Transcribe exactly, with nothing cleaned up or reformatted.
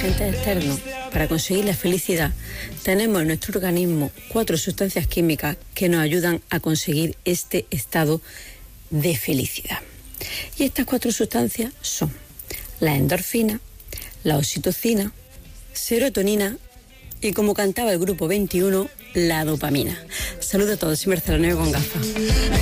agentes externos para conseguir la felicidad, tenemos en nuestro organismo cuatro sustancias químicas que nos ayudan a conseguir este estado de felicidad. Y estas cuatro sustancias son la endorfina, la oxitocina, serotonina y, como cantaba el grupo veintiuno, la dopamina. Saludos a todos, soy Mercedes Loneo con gafas.